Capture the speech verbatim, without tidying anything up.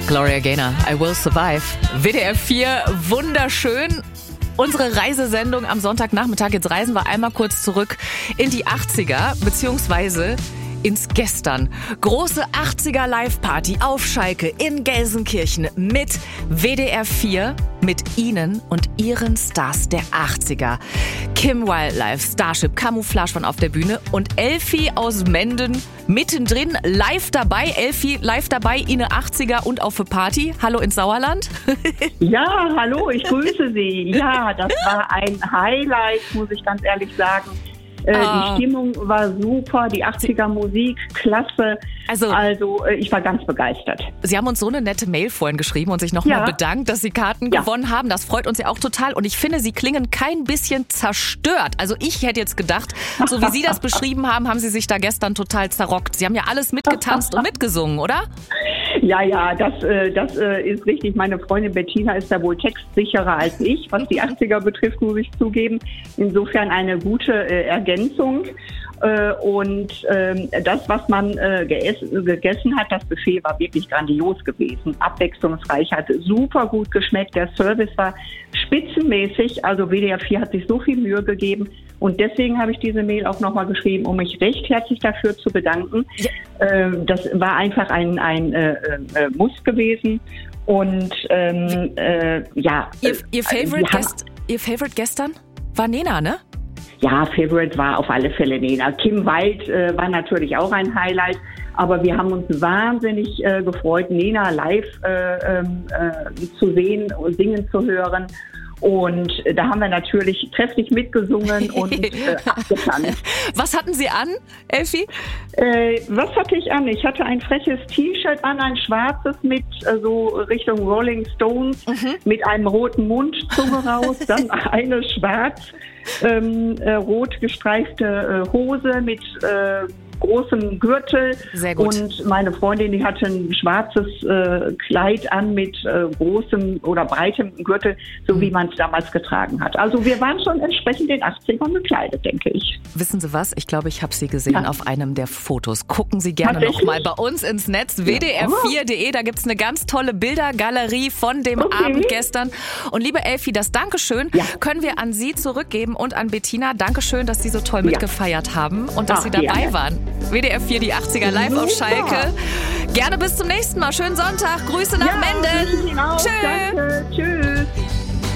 Gloria Gaynor, I Will Survive. W D R vier, wunderschön. Unsere Reisesendung am Sonntagnachmittag. Jetzt reisen wir einmal kurz zurück in die achtziger, beziehungsweise ins Gestern. Große achtziger Live-Party auf Schalke in Gelsenkirchen mit W D R vier, mit Ihnen und Ihren Stars der achtziger. Kim Wildlife, Starship, Camouflage waren auf der Bühne und Elfi aus Menden mittendrin, live dabei. Elfi live dabei, Ine achtziger und auf für Party. Hallo ins Sauerland. Ja, hallo, ich grüße Sie. Ja, das war ein Highlight, muss ich ganz ehrlich sagen. Äh, ah. Die Stimmung war super, die achtziger Musik, klasse. Also, also äh, ich war ganz begeistert. Sie haben uns so eine nette Mail vorhin geschrieben und sich nochmal ja. bedankt, dass Sie Karten ja. gewonnen haben. Das freut uns ja auch total. Und ich finde, Sie klingen kein bisschen zerstört. Also ich hätte jetzt gedacht, so wie Sie das beschrieben haben, haben Sie sich da gestern total zerrockt. Sie haben ja alles mitgetanzt und mitgesungen, oder? Ja, ja, das, äh, das äh, ist richtig. Meine Freundin Bettina ist da wohl textsicherer als ich, was die achtziger betrifft, muss ich zugeben. Insofern eine gute äh, Ergänzung. Äh, und äh, das, was man äh, gegessen, gegessen hat, das Buffet war wirklich grandios gewesen. Abwechslungsreich, hat super gut geschmeckt. Der Service war spitzenmäßig. Also W D R vier hat sich so viel Mühe gegeben. Und deswegen habe ich diese Mail auch nochmal geschrieben, um mich recht herzlich dafür zu bedanken. Ja. Äh, das war einfach ein, ein äh, äh, Muss gewesen. Und ähm, äh, ja. Ihr, ihr, Favorite Guest, ihr Favorite gestern war Nena, ne? Ja, Favorite war auf alle Fälle Nena. Kim Wild äh, war natürlich auch ein Highlight, aber wir haben uns wahnsinnig äh, gefreut, Nena live äh, äh, zu sehen und singen zu hören. Und äh, da haben wir natürlich kräftig mitgesungen und äh, abgetanzt. Was hatten Sie an, Elfi? Äh, was hatte ich an? Ich hatte ein freches T-Shirt an, ein schwarzes mit äh, so Richtung Rolling Stones, mhm. mit einem roten Mund, Zunge raus, dann eine schwarz. Ähm, äh, rot gestreifte äh, Hose mit äh, großem Gürtel. Sehr gut. Und meine Freundin, die hatte ein schwarzes äh, Kleid an mit äh, großem oder breitem Gürtel, so mhm. wie man es damals getragen hat. Also wir waren schon entsprechend den achtzigern gekleidet, denke ich. Wissen Sie was? Ich glaube, ich habe Sie gesehen ja. auf einem der Fotos. Gucken Sie gerne nochmal bei uns ins Netz, w d r vier punkt d e. Da gibt es eine ganz tolle Bildergalerie von dem okay. Abend gestern. Und liebe Elfi, das Dankeschön ja. können wir an Sie zurückgeben und an Bettina. Dankeschön, dass Sie so toll ja. mitgefeiert haben und dass Ach, Sie dabei gerne. waren. W D R vier, die achtziger live Super. auf Schalke. Gerne bis zum nächsten Mal. Schönen Sonntag. Grüße nach ja, Menden. Tschüss.